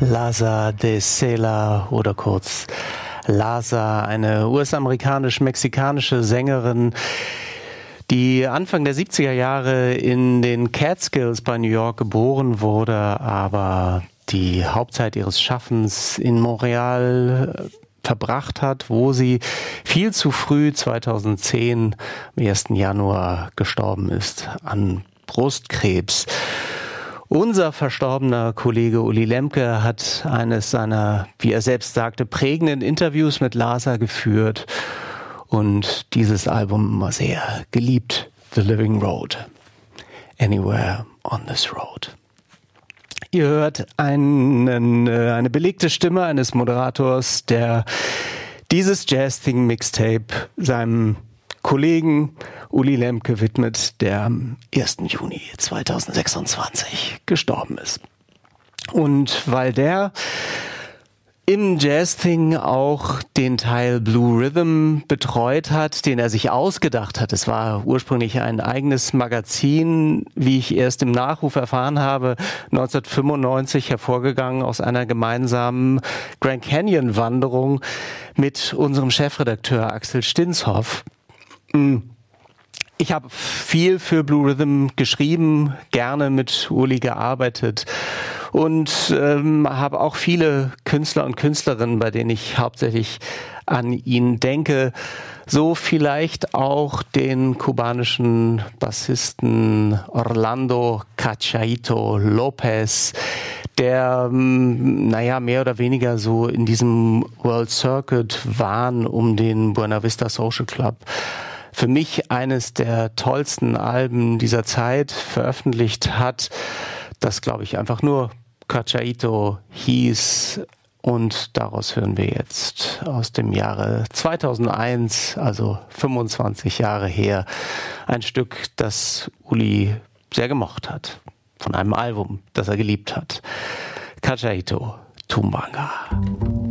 Laza de Cela oder kurz Laza, eine US-amerikanisch-mexikanische Sängerin, die Anfang der 70er Jahre in den Catskills bei New York geboren wurde, aber die Hauptzeit ihres Schaffens in Montreal verbracht hat, wo sie viel zu früh 2010 am 1. Januar gestorben ist an Brustkrebs. Unser verstorbener Kollege Uli Lemke hat eines seiner, wie er selbst sagte, prägenden Interviews mit Laza geführt und dieses Album immer sehr geliebt. The Living Road. Anywhere on this road. Ihr hört eine belegte Stimme eines Moderators, der dieses Jazz-Thing-Mixtape seinem Kollegen Uli Lemke widmet, der am 1. Juni 2026 gestorben ist. Und weil der im Jazz-Thing auch den Teil Blue Rhythm betreut hat, den er sich ausgedacht hat. Es war ursprünglich ein eigenes Magazin, wie ich erst im Nachruf erfahren habe, 1995 hervorgegangen aus einer gemeinsamen Grand Canyon-Wanderung mit unserem Chefredakteur Axel Stinshoff. Ich habe viel für Blue Rhythm geschrieben, gerne mit Uli gearbeitet und habe auch viele Künstler und Künstlerinnen, bei denen ich hauptsächlich an ihn denke. So vielleicht auch den kubanischen Bassisten Orlando Cachaito Lopez, der, mehr oder weniger so in diesem World Circuit Wahn um den Buena Vista Social Club für mich eines der tollsten Alben dieser Zeit veröffentlicht hat, das, glaube ich, einfach nur Cachaito hieß. Und daraus hören wir jetzt aus dem Jahre 2001, also 25 Jahre her, ein Stück, das Uli sehr gemocht hat, von einem Album, das er geliebt hat. Cachaito, Tumbanga.